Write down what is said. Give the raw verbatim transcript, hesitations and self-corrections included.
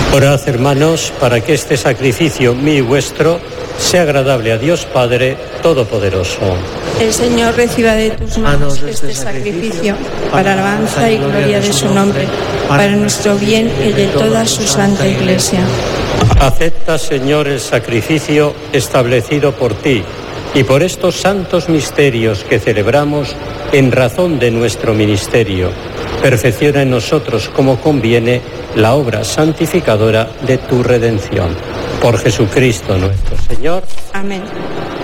Orad, hermanos, para que este sacrificio mío y vuestro sea agradable a Dios Padre Todopoderoso. El Señor reciba de tus manos este sacrificio para alabanza y gloria de su nombre, para nuestro bien y de toda su santa Iglesia. Acepta, Señor, el sacrificio establecido por ti y por estos santos misterios que celebramos en razón de nuestro ministerio. Perfecciona en nosotros como conviene la obra santificadora de tu redención. Por Jesucristo nuestro Señor. Amén.